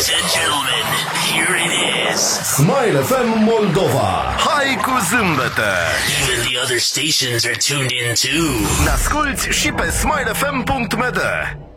and gentlemen, here it is. Smile FM Moldova. Hai cu zâmbete! Even the other stations are tuned in too. Ne asculti și pe smilefm.md.